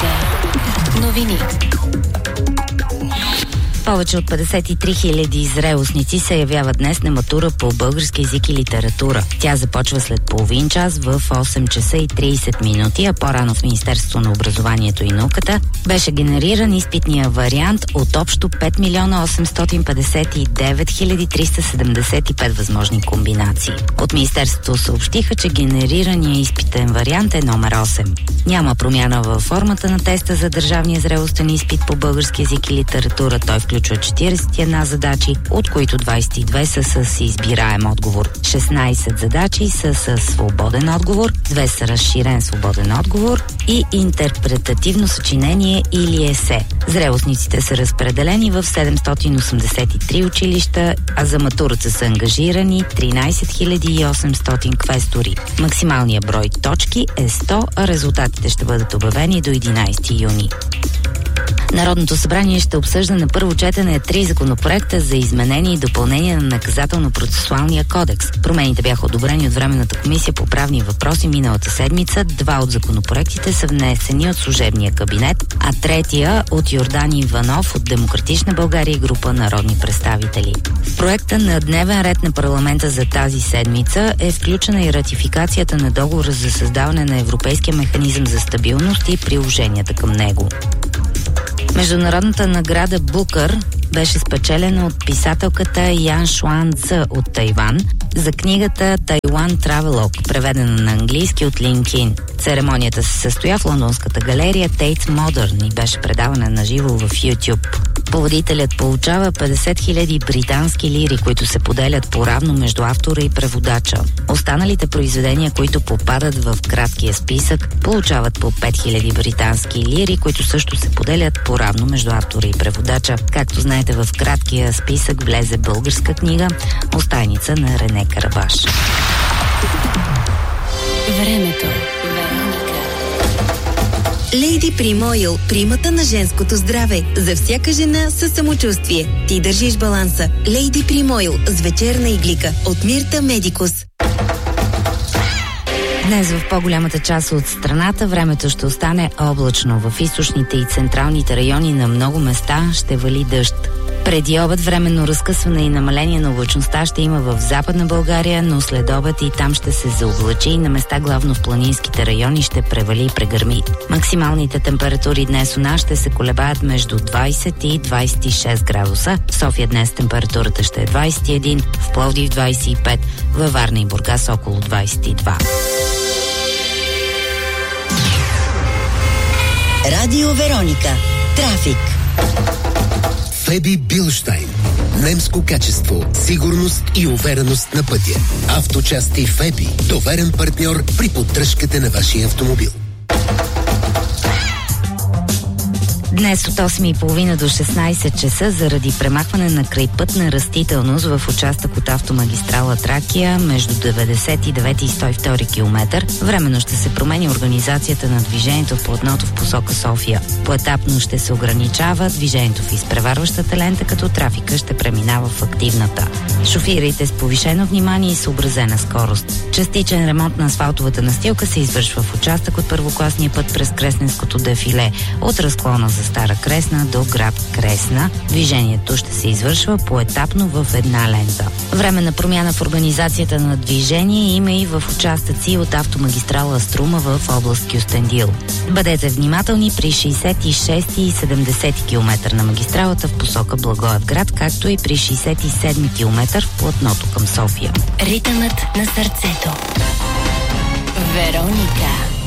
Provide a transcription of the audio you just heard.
Вероника. Новини. Повече от 53 000 зрелостници се явяват днес на матура по български език и литература. Тя започва след половин час в 8 часа и 30 минути, а по-рано в Министерството на образованието и науката беше генериран изпитния вариант от общо 5 859 375 възможни комбинации. От Министерството съобщиха, че генерираният изпитен вариант е номер 8. Няма промяна във формата на теста за държавния зрелостен изпит по български език и литература. Той включва 41 задачи, от които 22 са с избираем отговор. 16 задачи са с свободен отговор, 2 са разширен свободен отговор и интерпретативно съчинение или есе. Зрелостниците са разпределени в 783 училища, а за матурата са ангажирани 13 800 квестори. Максималният брой точки е 100, а резултатите ще бъдат обявени до 11 юни. Народното събрание ще обсъжда на първо четене 3 законопроекта за изменение и допълнение на наказателно-процесуалния кодекс. Промените бяха одобрени от Временната комисия по правни въпроси миналата седмица. 2 от законопроектите са внесени от служебния кабинет, а третия от Йордан Иванов от Демократична България и група народни представители. В проекта на дневен ред на парламента за тази седмица е включена и ратификацията на договора за създаване на Европейския механизъм за стабилност и приложенията към него. Международната награда Букър беше спечелена от писателката Ян Шуан Цъ от Тайван за книгата Тайван Травелог, преведена на английски от Лин Кин. Церемонията се състоя в лондонската галерия Тейт Модърн и беше предавана на живо в YouTube. Победителят получава 50 000 британски лири, които се поделят поравно между автора и преводача. Останалите произведения, които попадат в краткия списък, получават по 5000 британски лири, които също се поделят поравно между автора и преводача. Както знаете, в краткия списък влезе българска книга "Остайница" на Рене Карабаш. Времето. Лейди Прим Ойл, примата на женското здраве. За всяка жена със самочувствие. Ти държиш баланса. Лейди Прим Ойл с вечерна иглика от Мирта Медикус. Днес в по-голямата част от страната времето ще остане облачно. В източните и централните райони на много места ще вали дъжд. Преди обед временно разкъсване и намаление на облачността ще има в Западна България, но след обед и там ще се заоблачи и на места главно в планинските райони ще превали и прегърми. Максималните температури днес у нас ще се колебаят между 20 и 26 градуса. В София днес температурата ще е 21, в Пловдив 25, във Варна и Бургас около 22. Радио Вероника. Трафик. Феби Билштайн. Немско качество, сигурност и увереност на пътя. Авточасти Феби. Доверен партньор при поддръжката на вашия автомобил. Днес от 8:30 до 16 часа заради премахване на крайпътна растителност в участък от автомагистрала Тракия между 99 и 102 км временно ще се промени организацията на движението в платното в посока София. Поетапно ще се ограничава движението в изпреварващата лента, като трафика ще преминава в активната. Шофирайте с повишено внимание и съобразена скорост. Частичен ремонт на асфалтовата настилка се извършва в участък от първокласния път през Кресненското дефиле от разклона за Стара Кресна до град Кресна. Движението ще се извършва поетапно в една лента. Временна промяна в организацията на движение има и в участъци от автомагистрала Струма в област Кюстендил. Бъдете внимателни при 66 и 70 км на магистралата в посока Благоевград, както и при 67 км в платното към София. Ритъмът на сърцето. Вероника.